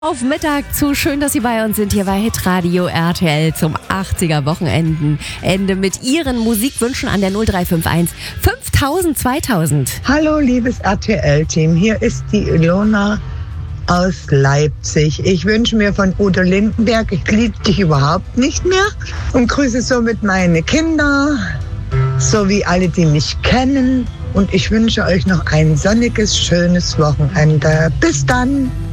Auf Mittag zu schön, dass Sie bei uns sind hier bei Hitradio RTL zum 80er Wochenende mit Ihren Musikwünschen an der 0351 5000 2000. Hallo liebes RTL-Team, hier ist die Ilona aus Leipzig. Ich wünsche mir von Udo Lindenberg, ich liebe dich überhaupt nicht mehr, und grüße somit meine Kinder sowie alle, die mich kennen, und ich wünsche euch noch ein sonniges, schönes Wochenende. Bis dann!